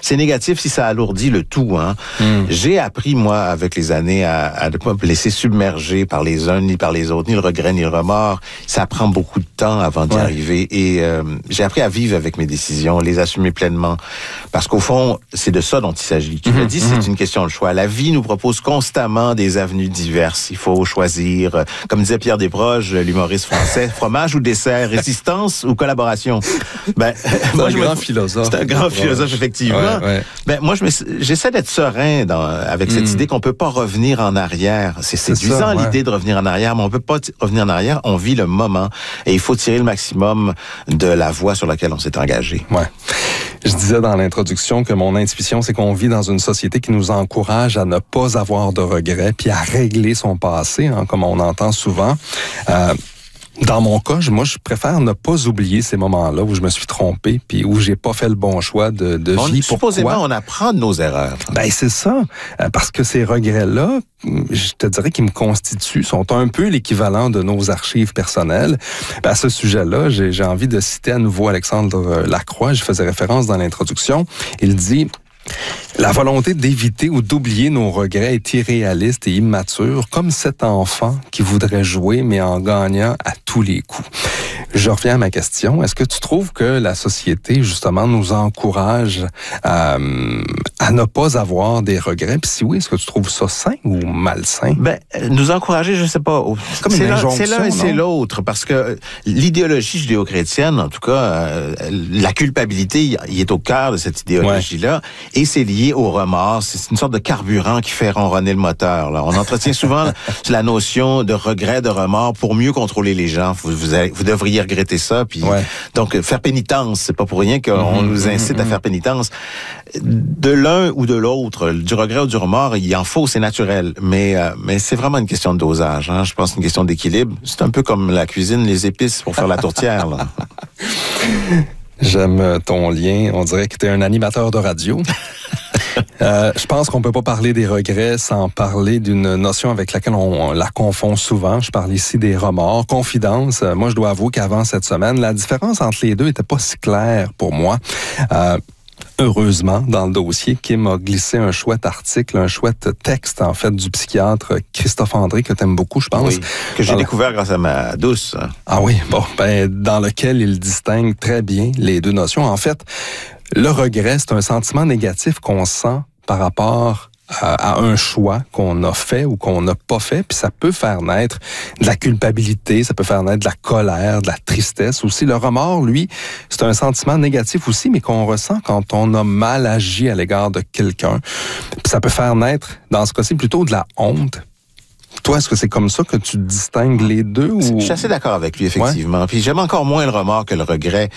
c'est négatif si ça alourdit le tout. Hein. J'ai appris, moi, avec les années, à ne pas me laisser submerger par les uns ni par les autres, ni le regret, ni le remords. Ça prend beaucoup de temps avant d'y arriver. Et j'ai appris à vivre avec mes décisions, les assumer pleinement. Parce qu'au fond, c'est de ça dont il s'agit. Tu l'as dit, c'est une question de choix. La vie nous propose constamment des avenues diverses. Il faut choisir, comme disait Pierre Desproges, l'humoriste français, fromage ou dessert, résistance ou collaboration. C'est un grand philosophe. C'est un grand philosophe, effectivement. Moi, j'essaie d'être serein avec cette idée qu'on peut pas revenir en arrière. C'est séduisant l'idée de revenir en arrière, mais on peut pas revenir en arrière. On vit le moment et il faut tirer le maximum de la voie sur laquelle on s'est engagé. Je disais dans l'introduction que mon intuition, c'est qu'on vit dans une société qui nous encourage à ne pas avoir de regrets puis à régler son passé, comme on entend souvent. Dans mon cas, moi, je préfère ne pas oublier ces moments-là où je me suis trompé puis où j'ai pas fait le bon choix de vie. Supposément, on apprend de nos erreurs. C'est ça. Parce que ces regrets-là, je te dirais qu'ils me constituent, sont un peu l'équivalent de nos archives personnelles. À ce sujet-là, j'ai envie de citer à nouveau Alexandre Lacroix. Je faisais référence dans l'introduction. Il dit... La volonté d'éviter ou d'oublier nos regrets est irréaliste et immature, comme cet enfant qui voudrait jouer, mais en gagnant à tous les coups. Je reviens à ma question. Est-ce que tu trouves que la société, justement, nous encourage à ne pas avoir des regrets? Puis si oui, est-ce que tu trouves ça sain ou malsain? Nous encourager, je sais pas. C'est l'un et c'est l'autre, parce que l'idéologie judéo-chrétienne, en tout cas, la culpabilité, il est au cœur de cette idéologie-là. Et c'est lié au remords. C'est une sorte de carburant qui fait ronronner le moteur. Là. On entretient souvent la notion de regret, de remords pour mieux contrôler les gens. Vous devriez regretter ça. Puis donc, faire pénitence, c'est pas pour rien qu'on nous incite à faire pénitence. De l'un ou de l'autre, du regret ou du remords, il en faut, c'est naturel. Mais c'est vraiment une question de dosage. Hein. Je pense que c'est une question d'équilibre. C'est un peu comme la cuisine, les épices pour faire la tourtière. Là. J'aime ton lien. On dirait que tu es un animateur de radio. Je pense qu'on peut pas parler des regrets sans parler d'une notion avec laquelle on la confond souvent. Je parle ici des remords. Confidence. Moi, je dois avouer qu'avant cette semaine, la différence entre les deux était pas si claire pour moi. Heureusement, dans le dossier, Kim a glissé un chouette article, un chouette texte, en fait, du psychiatre Christophe André, que t'aimes beaucoup, je pense. Oui, que j'ai découvert grâce à ma douce. Ah oui, dans lequel il distingue très bien les deux notions. En fait, le regret, c'est un sentiment négatif qu'on sent par rapport à un choix qu'on a fait ou qu'on n'a pas fait, puis ça peut faire naître de la culpabilité, ça peut faire naître de la colère, de la tristesse aussi. Le remords, lui, c'est un sentiment négatif aussi, mais qu'on ressent quand on a mal agi à l'égard de quelqu'un. Puis ça peut faire naître, dans ce cas-ci, plutôt de la honte. Toi, est-ce que c'est comme ça que tu distingues les deux? Ou... Je suis assez d'accord avec lui, effectivement. Ouais. Puis j'aime encore moins le remords que le regret.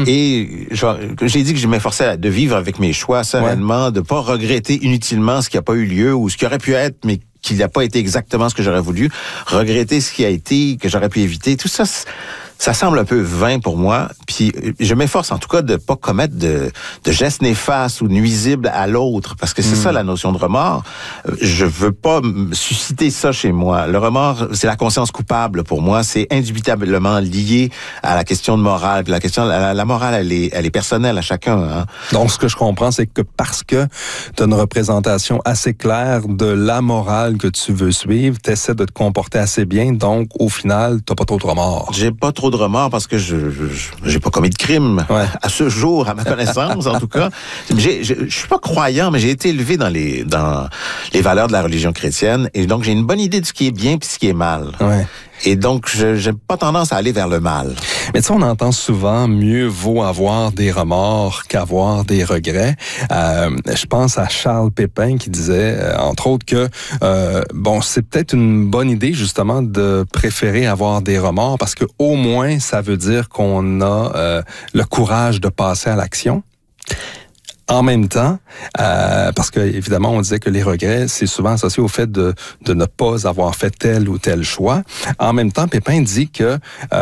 Et j'ai dit que je m'efforçais de vivre avec mes choix sereinement, de pas regretter inutilement ce qui n'a pas eu lieu ou ce qui aurait pu être, mais qui n'a pas été exactement ce que j'aurais voulu. Regretter ce qui a été, que j'aurais pu éviter. Tout ça, ça semble un peu vain pour moi. Puis je m'efforce en tout cas de pas commettre de gestes néfastes ou nuisibles à l'autre, parce que c'est ça la notion de remords. Je veux pas susciter ça chez moi. Le remords, c'est la conscience coupable pour moi. C'est indubitablement lié à la question de morale. Puis la morale, elle est personnelle à chacun. Hein. Donc ce que je comprends, c'est que parce que tu as une représentation assez claire de la morale que tu veux suivre, tu essaies de te comporter assez bien. Donc au final, t'as pas trop de remords. J'ai pas trop de remords parce que j'ai pas commis de crime à ce jour, à ma connaissance en tout cas. Je suis pas croyant, mais j'ai été élevé dans les valeurs de la religion chrétienne et donc j'ai une bonne idée de ce qui est bien puis ce qui est mal. Ouais. Et donc, j'ai pas tendance à aller vers le mal. Mais tu sais, on entend souvent mieux vaut avoir des remords qu'avoir des regrets. Je pense à Charles Pépin qui disait, entre autres, que c'est peut-être une bonne idée justement de préférer avoir des remords parce que au moins ça veut dire qu'on a le courage de passer à l'action. En même temps, parce que évidemment, on disait que les regrets, c'est souvent associé au fait de ne pas avoir fait tel ou tel choix. En même temps, Pépin dit que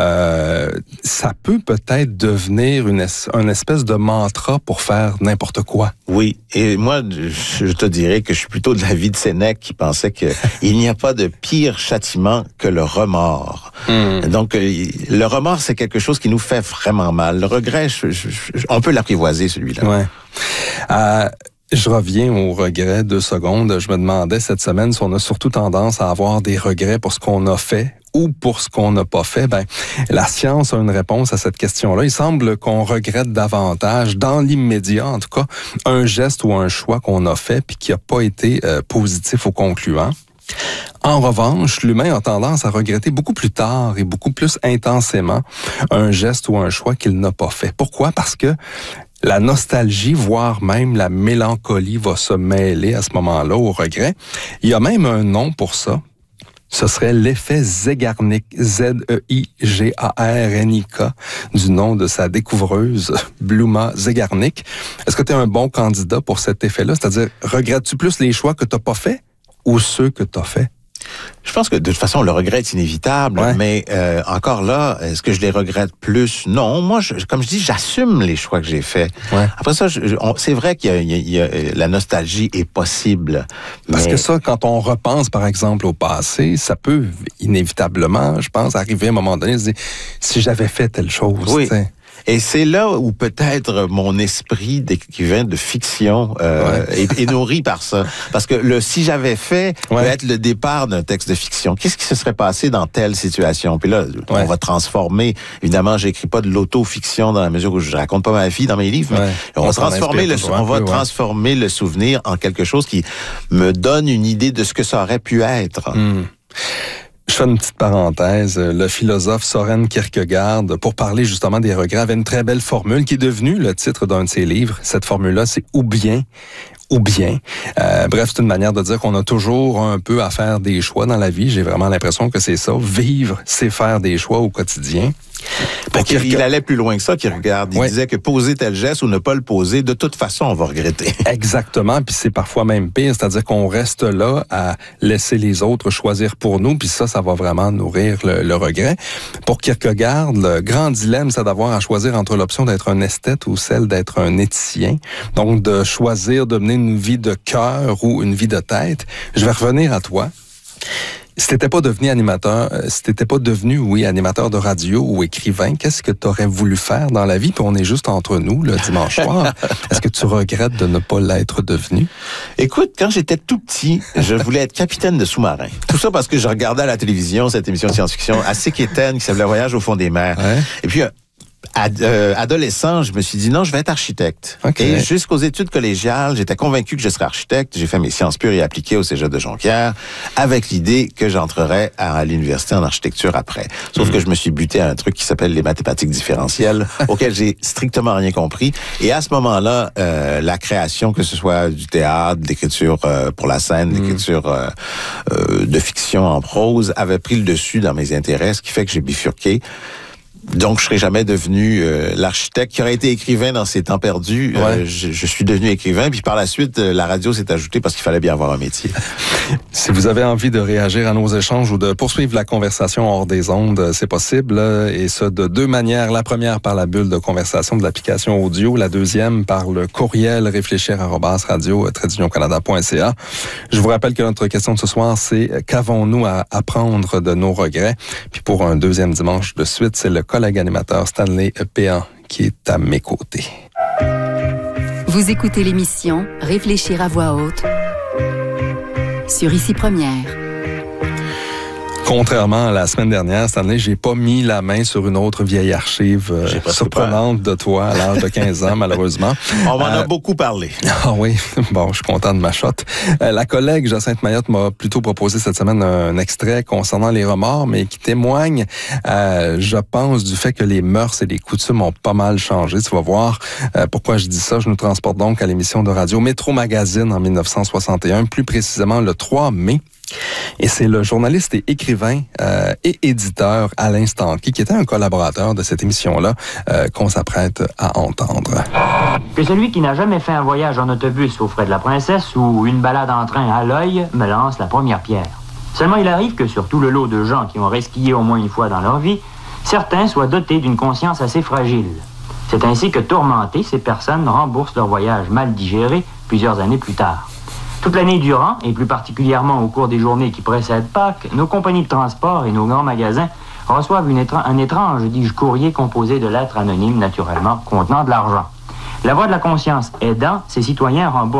ça peut peut-être devenir une espèce de mantra pour faire n'importe quoi. Oui, et moi, je te dirais que je suis plutôt de l'avis de Sénèque qui pensait que il n'y a pas de pire châtiment que le remords. Donc, le remords, c'est quelque chose qui nous fait vraiment mal. Le regret, on peut l'apprivoiser, celui-là. Ouais. Je reviens au regret 2 secondes. Je me demandais cette semaine si on a surtout tendance à avoir des regrets pour ce qu'on a fait ou pour ce qu'on n'a pas fait. La science a une réponse à cette question-là. Il semble qu'on regrette davantage, dans l'immédiat en tout cas, un geste ou un choix qu'on a fait puis qui n'a pas été positif ou concluant. En revanche, l'humain a tendance à regretter beaucoup plus tard et beaucoup plus intensément un geste ou un choix qu'il n'a pas fait. Pourquoi? Parce que la nostalgie, voire même la mélancolie va se mêler à ce moment-là au regret. Il y a même un nom pour ça. Ce serait l'effet Zeigarnik, Z-E-I-G-A-R-N-I-K, du nom de sa découvreuse, Bluma Zeigarnik. Est-ce que tu es un bon candidat pour cet effet-là? C'est-à-dire, regrettes-tu plus les choix que tu n'as pas faits ou ceux que tu as faits? Je pense que de toute façon, le regret est inévitable, mais encore là, est-ce que je les regrette plus? Non, moi, comme je dis, j'assume les choix que j'ai faits. Ouais. Après ça, c'est vrai la nostalgie est possible. Parce que ça, quand on repense, par exemple, au passé, ça peut inévitablement, je pense, arriver à un moment donné, se dire, si j'avais fait telle chose, oui. T'sais. Et c'est là où peut-être mon esprit d'écrivain de fiction est nourri par ça. Parce que le « si j'avais fait » peut être le départ d'un texte de fiction. Qu'est-ce qui se serait passé dans telle situation? Puis là, on va transformer. Évidemment, j'écris pas de l'auto-fiction dans la mesure où je raconte pas ma vie dans mes livres. Mais on va transformer le souvenir en quelque chose qui me donne une idée de ce que ça aurait pu être. Je fais une petite parenthèse. Le philosophe Søren Kierkegaard, pour parler justement des regrets, avait une très belle formule qui est devenue le titre d'un de ses livres. Cette formule-là, c'est « ou bien ». Bref, c'est une manière de dire qu'on a toujours un peu à faire des choix dans la vie. J'ai vraiment l'impression que c'est ça. Vivre, c'est faire des choix au quotidien. Il allait plus loin que ça, Kierkegaard. Il disait que poser tel geste ou ne pas le poser, de toute façon, on va regretter. Exactement, puis c'est parfois même pire, c'est-à-dire qu'on reste là à laisser les autres choisir pour nous, puis ça va vraiment nourrir le regret. Pour Kierkegaard, le grand dilemme, c'est d'avoir à choisir entre l'option d'être un esthète ou celle d'être un éthicien. Donc, de choisir de mener une vie de cœur ou une vie de tête. Je vais revenir à toi. Si t'étais pas devenu animateur de radio ou écrivain, qu'est-ce que tu aurais voulu faire dans la vie? Puis on est juste entre nous le dimanche soir. Est-ce que tu regrettes de ne pas l'être devenu? Écoute, quand j'étais tout petit, je voulais être capitaine de sous-marin. Tout ça parce que je regardais à la télévision cette émission de science-fiction assez quétaine qui s'appelait Voyage au fond des mers. Ouais. Et puis adolescent, je me suis dit non, je vais être architecte. Okay. Et jusqu'aux études collégiales, j'étais convaincu que je serais architecte. J'ai fait mes sciences pures et appliquées au Cégep de Jonquière avec l'idée que j'entrerais à l'université en architecture après. Sauf que je me suis buté à un truc qui s'appelle les mathématiques différentielles, auquel j'ai strictement rien compris. Et à ce moment-là, la création, que ce soit du théâtre, de l'écriture pour la scène, l'écriture de fiction en prose, avait pris le dessus dans mes intérêts, ce qui fait que j'ai bifurqué. Donc, je serais jamais devenu l'architecte qui aurait été écrivain dans ses temps perdus. Je suis devenu écrivain, puis par la suite, la radio s'est ajoutée parce qu'il fallait bien avoir un métier. Si vous avez envie de réagir à nos échanges ou de poursuivre la conversation hors des ondes, c'est possible, et ça de 2 manières. La première par la bulle de conversation de l'application audio, la deuxième par le courriel réfléchir@radio-canada.ca. Je vous rappelle que notre question de ce soir, c'est qu'avons-nous à apprendre de nos regrets? Puis pour un deuxième dimanche de suite, c'est le collègue animateur Stanley Péan qui est à mes côtés. Vous écoutez l'émission Réfléchir à voix haute sur Ici Première. Contrairement à la semaine dernière, Stanley, j'ai pas mis la main sur une autre vieille archive surprenante de toi à l'âge de 15 ans, malheureusement. On m'en a beaucoup parlé. Ah oui, bon, je suis content de ma shot. La collègue Jacinthe Mayotte m'a plutôt proposé cette semaine un extrait concernant les remords, mais qui témoigne, je pense, du fait que les mœurs et les coutumes ont pas mal changé. Tu vas voir pourquoi je dis ça. Je nous transporte donc à l'émission de radio Métro Magazine en 1961, plus précisément le 3 mai. Et c'est le journaliste et écrivain et éditeur Alain Stanky, qui était un collaborateur de cette émission-là, qu'on s'apprête à entendre. Que celui qui n'a jamais fait un voyage en autobus aux frais de la princesse ou une balade en train à l'œil me lance la première pierre. Seulement, il arrive que sur tout le lot de gens qui ont resquillé au moins une fois dans leur vie, certains soient dotés d'une conscience assez fragile. C'est ainsi que, tourmentés, ces personnes remboursent leur voyage mal digéré plusieurs années plus tard. Toute l'année durant, et plus particulièrement au cours des journées qui précèdent Pâques, nos compagnies de transport et nos grands magasins reçoivent un étrange, dis-je, courrier composé de lettres anonymes, naturellement, contenant de l'argent. La voix de la conscience aidant, ces citoyens remboursent